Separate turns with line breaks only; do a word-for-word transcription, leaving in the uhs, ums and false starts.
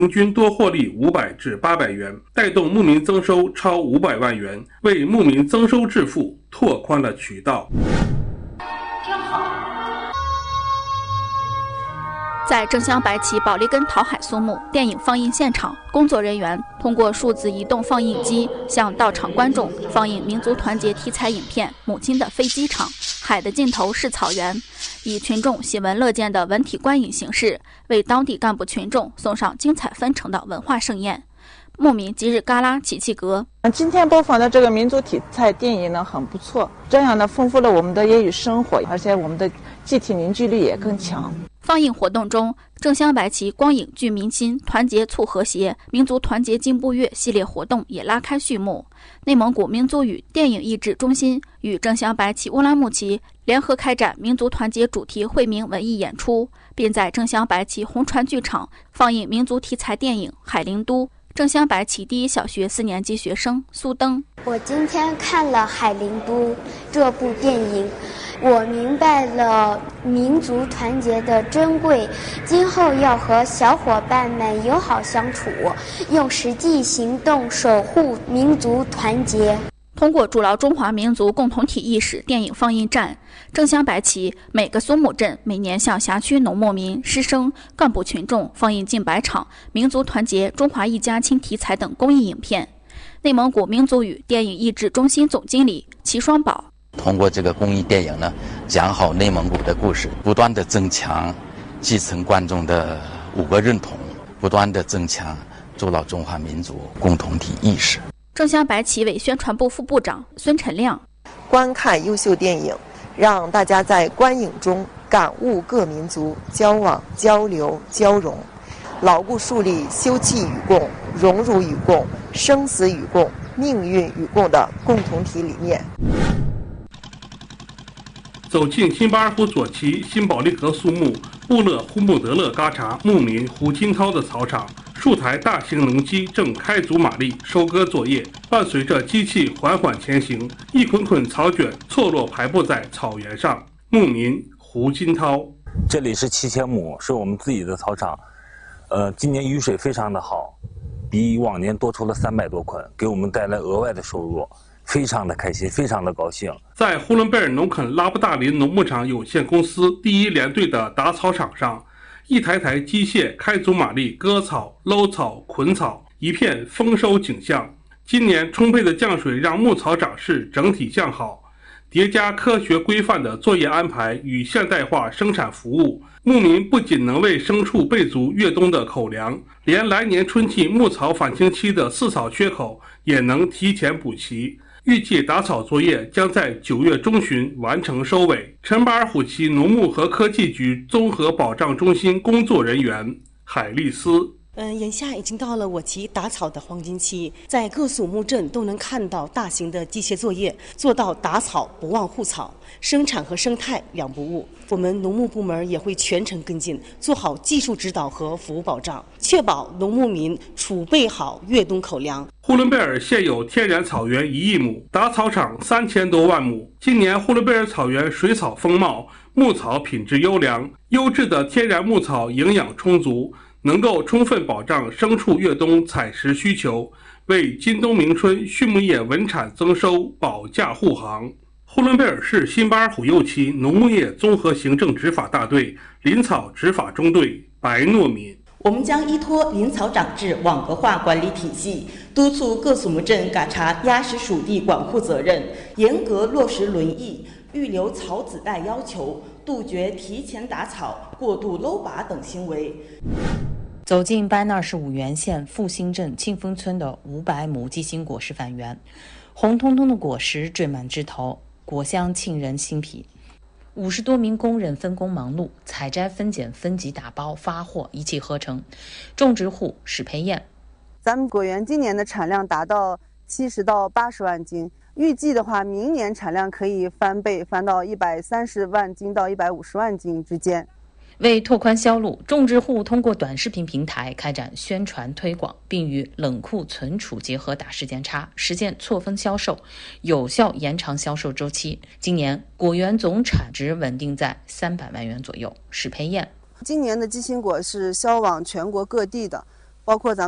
平均多获利五百至八百元，带动牧民增收超五百万元，为牧民增收致富拓宽了渠道。
在正乡白旗保利根桃海松木电影放映现场，工作人员通过数字移动放映机向到场观众放映民族团结题材影片《母亲的飞机场》，海的尽头是草原，以群众喜闻乐见的文体观影形式，为当地干部群众送上精彩纷呈的文化盛宴。牧民吉日嘎拉奇奇格，
今天播放的这个民族题材电影呢很不错，这样呢丰富了我们的业余生活，而且我们的集体凝聚力也更强。
放映活动中，正乡白旗光影聚民心、团结促和谐民族团结进步月系列活动也拉开序幕。内蒙古民族语电影译制中心与正乡白旗乌兰牧骑联合开展民族团结主题惠民文艺演出，并在正乡白旗红船剧场放映民族题材电影《海陵都》。正乡白旗第一小学四年级学生苏登，
我今天看了《海陵都》这部电影，我明白了民族团结的珍贵，今后要和小伙伴们友好相处，用实际行动守护民族团结。
通过筑牢中华民族共同体意识电影放映站，正乡白旗每个松木镇每年向辖区农牧民、师生、干部群众放映近百场民族团结、中华一家亲题材等公益影片。内蒙古民族语电影译制中心总经理齐双宝，
通过这个公益电影呢，讲好内蒙古的故事，不断的增强基层观众的五个认同，不断的增强筑牢中华民族共同体意识。
正乡白旗委宣传部副部长孙晨亮，
观看优秀电影，让大家在观影中感悟各民族交往、交流、交融，牢固树立休戚与共、荣辱与共、生死与共、命运与共的共同体理念。
走进新巴尔虎左旗新保利河苏木布勒呼木德勒嘎查牧民胡金涛的草场，数台大型农机正开足马力收割作业，伴随着机器缓缓前行，一捆捆草卷错落排布在草原上。牧民胡金涛，
这里是七千亩，是我们自己的草场。呃，今年雨水非常的好，比往年多出了三百多捆，给我们带来额外的收入，非常的开心，非常的高兴。
在呼伦贝尔农垦拉布大林农牧场有限公司第一联队的打草场上，一台台机械开足马力割草、搂草、捆草，一片丰收景象。今年充沛的降水让牧草长势整体向好，叠加科学规范的作业安排与现代化生产服务，牧民不仅能为牲畜备足越冬的口粮，连来年春季牧草返青期的饲草缺口也能提前补齐。预计打草作业将在九月中旬完成收尾。陈巴尔虎旗农牧和科技局综合保障中心工作人员海丽丝，
嗯，眼下已经到了我旗打草的黄金期，在各属牧镇都能看到大型的机械作业，做到打草不忘护草，生产和生态两不误。我们农牧部门也会全程跟进，做好技术指导和服务保障，确保农牧民储备好越冬口粮。
呼伦贝尔现有天然草原一亿亩，打草场三千多万亩。今年呼伦贝尔草原水草丰茂，牧草品质优良，优质的天然牧草营养充足，能够充分保障牲畜越冬采食需求，为今冬明春畜牧业稳产增收保驾护航。呼伦贝尔市新巴尔虎右旗农牧业综合行政执法大队林草执法中队白诺敏，
我们将依托林草长制网格化管理体系，督促各属牧镇嘎查压实属地管护责任，严格落实轮役、预留草籽带要求，杜绝提前打草、过度搂把等行为。
走进班纳市五原县复兴镇庆丰村的五百亩鸡心果实返园，红彤彤的果实缀满枝头，果香沁人心脾。五十多名工人分工忙碌，采摘、分拣、分级、打包、发货，一气呵成。种植户史培燕，
咱们果园今年的产量达到七十到八十万斤，预计的话，明年产量可以翻倍，翻到一百三十万斤到一百五十万斤之间。
为拓宽销路，种植户通过短视频平台开展宣传推广，并与冷库存储结合打时间差，实现错峰销售，有效延长销售周期。今年果园总产值稳定在三百万元左右。史培燕，
今年的鸡心果是销往全国各地的， 包括咱们。